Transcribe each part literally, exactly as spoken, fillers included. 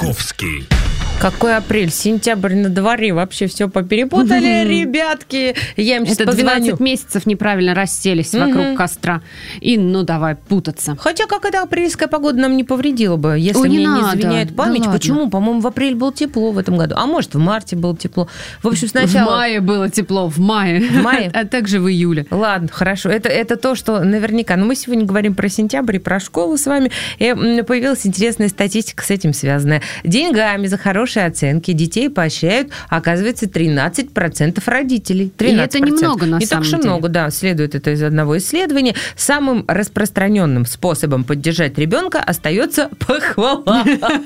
Маяковский. Какой апрель, сентябрь на дворе, вообще все поперепутали, ребятки. Я им сейчас Это позвоню. двенадцать месяцев неправильно расселись вокруг костра. И ну давай путаться. Хотя какая-то апрельская погода нам не повредила бы, если Ой, не мне не надо. изменяет Да память. ладно. Почему? По-моему, в апреле было тепло в этом году. А может, в марте было тепло. В общем, сначала... В мае было тепло, в мае. В мае? А также в июле. Ладно, хорошо. Это, это то, что наверняка. Но мы сегодня говорим про сентябрь и про школу с вами. И м, появилась интересная статистика с этим связанная. Деньгами за хорошие оценки детей поощряют, оказывается, тринадцать процентов родителей. тринадцать процентов. И это немного, на Не самом так уж и деле. много, да. Следует это из одного исследования. Самым распространенным способом поддержать ребенка остается похвала.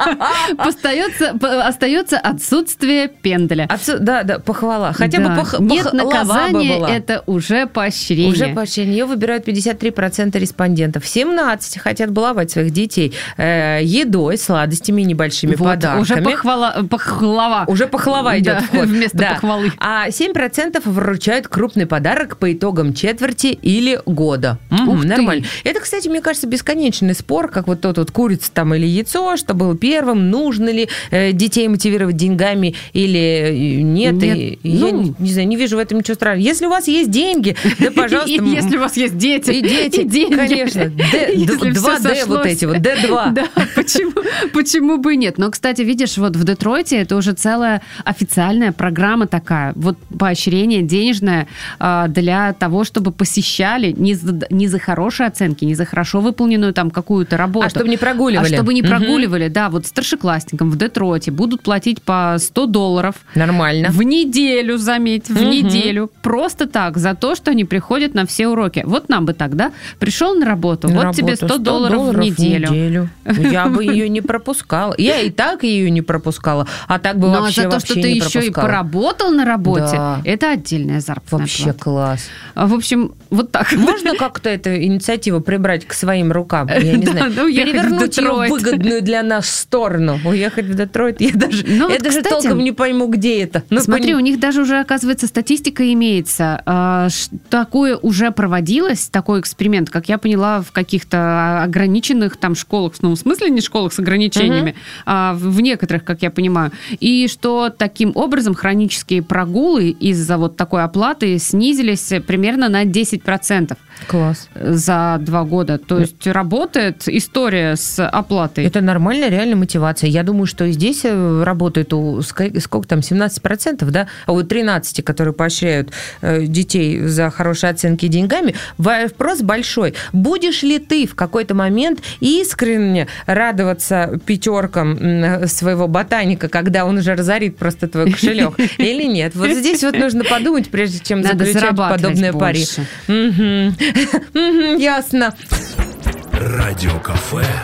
Остается, остается отсутствие пенделя. Отцу- Да, да, похвала. Хотя Да. бы пох- Нет похлава бы наказания, была. это уже поощрение. Уже поощрение. Ее выбирают пятьдесят три процента респондентов. семнадцать хотят баловать своих детей э, едой, сладостями, небольшими Вот, подарками. уже похвала, похлава. Уже похвала идет Да, в ход. вместо Да. похвалы. А семь процентов вручают крупный подарок по итогам четверти или года. Мгм, Ух ты. нормально. Это, кстати, мне кажется, бесконечный спор, как вот тот вот курица там или яйцо, что было первым, нужно ли э, детей мотивировать деньгами или э, нет. Нет. И я Ну. не, не знаю, не вижу в этом ничего страшного. Если у вас есть деньги, да, пожалуйста. И если у вас есть дети, И дети, деньги. конечно. Д- Если два всё Д вот сошлось. эти вот, Д два. Да, почему, почему бы и нет? Но, кстати, видишь, вот в Детройте это уже целая официальная программа такая, вот поощрение денежное а, для того, чтобы посещали не за, не за хорошие оценки, не за хорошо выполненную там какую-то работу. А чтобы не прогуливали. А чтобы не Мгм. прогуливали, да, вот старшеклассникам в Детройте будут платить по сто долларов. Нормально. В неделю, заметь, в Мгм. неделю. Просто так, за то, что они приходят на все уроки. Вот нам бы так, да? Пришел на работу, На вот тебе работу сто долларов в неделю. Я бы ее не пропускала. Я и так ее не пропускала, а так бы Ну, а вообще за то, вообще что ты не еще и пропускала. поработал на работе, Да. это отдельная зарплатная Вообще плата. класс. В общем, вот так. Можно как-то эту инициативу прибрать к своим рукам? Я не Да, знаю. да, уехать в Перевернуть ее в Детройт. выгодную для нас сторону. Уехать в Детройт. Я даже, Ну, я вот, даже кстати, толком не пойму, где это. Ну, Смотри, пон- у них даже уже, оказывается, статистика имеется. А, ш- Такое уже проводилось, такой эксперимент, как я поняла, в каких-то ограниченных там школах, ну, в смысле не школах с ограничениями, а в в некоторых, как я понимаю. И что таким образом хронические прогулы из-за вот такой оплаты снизились примерно на десять процентов Класс. за два года. То есть работает история с оплатой. Это нормальная, реальная мотивация. Я думаю, что и здесь э, работает у ска- сколько там, семнадцать процентов, да, а у тринадцати, которые поощряют э, детей за хорошие оценки деньгами, вопрос большой. Будешь ли ты в какой-то момент искренне радоваться пятеркам м, своего ботаника, когда он уже разорит просто твой кошелек, или нет? Вот здесь вот нужно подумать, прежде чем Надо заключать зарабатывать подобные пари. больше. Мгм. Мгм, ясно. Радиокафе.